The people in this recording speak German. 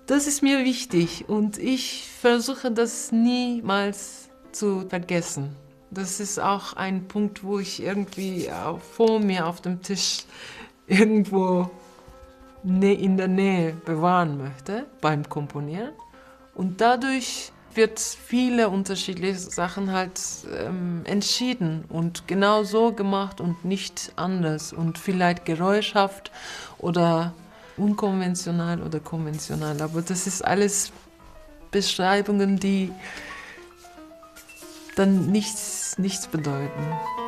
Das ist mir wichtig und ich versuche das niemals zu vergessen. Das ist auch ein Punkt, wo ich irgendwie auch vor mir auf dem Tisch irgendwo in der Nähe bewahren möchte beim Komponieren. Und dadurch wird viele unterschiedliche Sachen halt entschieden und genau so gemacht und nicht anders und vielleicht geräuschhaft oder unkonventional oder konventional. Aber das ist alles Beschreibungen, die dann nichts bedeuten.